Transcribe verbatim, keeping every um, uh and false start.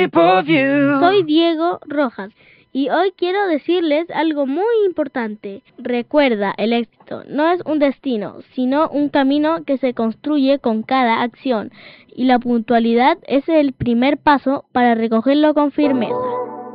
Soy Diego Rojas y hoy quiero decirles algo muy importante. Recuerda, el éxito no es un destino, sino un camino que se construye con cada acción, y la puntualidad es el primer paso para recogerlo con firmeza.